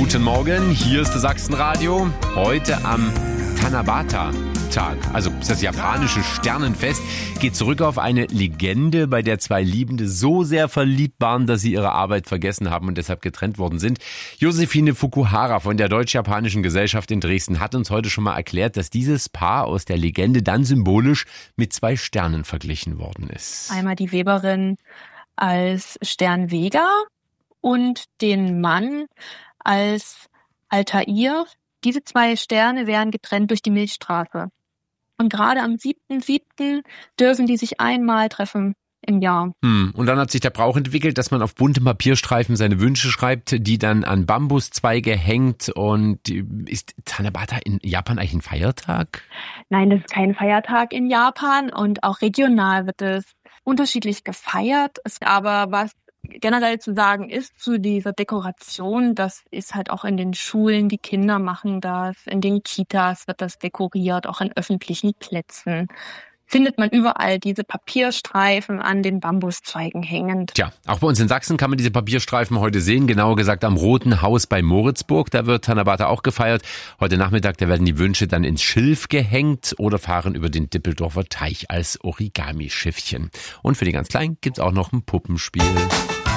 Guten Morgen, hier ist das Sachsenradio. Heute am Tanabata-Tag, also das japanische Sternenfest, geht zurück auf eine Legende, bei der zwei Liebende so sehr verliebt waren, dass sie ihre Arbeit vergessen haben und deshalb getrennt worden sind. Josephine Fukuhara von der Deutsch-Japanischen Gesellschaft in Dresden hat uns heute schon mal erklärt, dass dieses Paar aus der Legende dann symbolisch mit zwei Sternen verglichen worden ist. Einmal die Weberin als Stern Vega und den Mann als Altair. Diese zwei Sterne werden getrennt durch die Milchstraße. Und gerade am 7.7. dürfen die sich einmal treffen im Jahr. Und dann hat sich der Brauch entwickelt, dass man auf bunten Papierstreifen seine Wünsche schreibt, die dann an Bambuszweige hängt. Und ist Tanabata in Japan eigentlich ein Feiertag? Nein, das ist kein Feiertag in Japan und auch regional wird es unterschiedlich gefeiert. Aber was generell zu sagen ist zu dieser Dekoration, das ist halt auch in den Schulen, die Kinder machen das, in den Kitas wird das dekoriert, auch an öffentlichen Plätzen findet man überall diese Papierstreifen an den Bambuszweigen hängend. Tja, auch bei uns in Sachsen kann man diese Papierstreifen heute sehen, genauer gesagt am Roten Haus bei Moritzburg, da wird Tanabata auch gefeiert. Heute Nachmittag, da werden die Wünsche dann ins Schilf gehängt oder fahren über den Dippeldorfer Teich als Origami-Schiffchen. Und für die ganz Kleinen gibt's auch noch ein Puppenspiel.